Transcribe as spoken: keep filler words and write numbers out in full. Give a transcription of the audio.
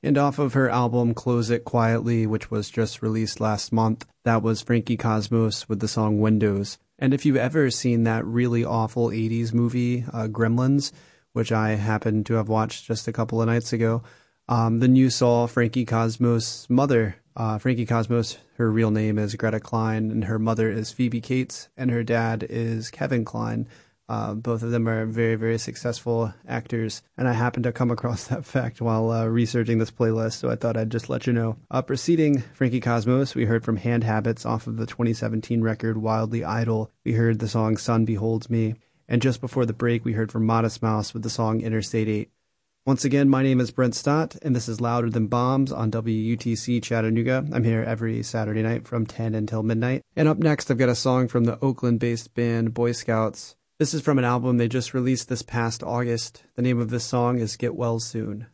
And off of her album Close It Quietly, which was just released last month, that was Frankie Cosmos with the song Windows. And if you've ever seen that really awful eighties movie, uh, Gremlins, which I happened to have watched just a couple of nights ago, um, then you saw Frankie Cosmos' mother. Uh, Frankie Cosmos, her real name is Greta Klein, and her mother is Phoebe Cates, and her dad is Kevin Klein. Uh, both of them are very, very successful actors, and I happened to come across that fact while uh, researching this playlist, so I thought I'd just let you know. Uh, preceding Frankie Cosmos, we heard from Hand Habits off of the twenty seventeen record Wildly Idle. We heard the song Sun Beholds Me, and just before the break, we heard from Modest Mouse with the song Interstate eight. Once again, my name is Brent Stott, and this is Louder Than Bombs on W U T C Chattanooga. I'm here every Saturday night from ten until midnight. And up next, I've got a song from the Oakland-based band Boy Scouts. This is from an album they just released this past August. The name of this song is Get Well Soon.